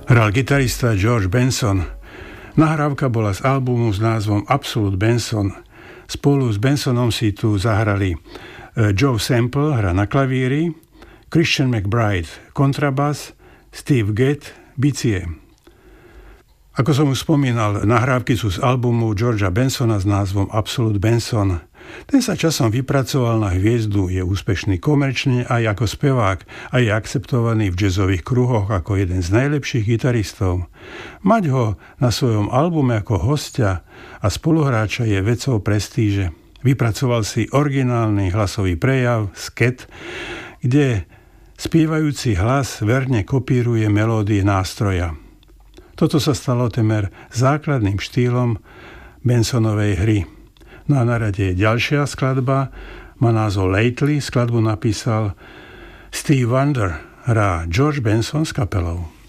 Hral gitarista George Benson. Nahrávka bola z albumu s názvom Absolute Benson. Spolu s Bensonom si tu zahrali Joe Sample, hra na klavíri, Christian McBride, kontrabas, Steve Gadd, bicie. Ako som už spomínal, nahrávky sú z albumu Georgea Bensona s názvom Absolute Benson. Ten sa časom vypracoval na hviezdu, je úspešný komerčne aj ako spevák a je akceptovaný v jazzových kruhoch ako jeden z najlepších gitaristov. Mať ho na svojom albume ako hostia a spoluhráča je vecou prestíže. Vypracoval si originálny hlasový prejav, sket, kde spievajúci hlas verne kopíruje melódie nástroja. Toto sa stalo temer základným štýlom Bensonovej hry. No a na rade je ďalšia skladba, má názov Lately, skladbu napísal Steve Wonder, hrá George Benson s kapelou.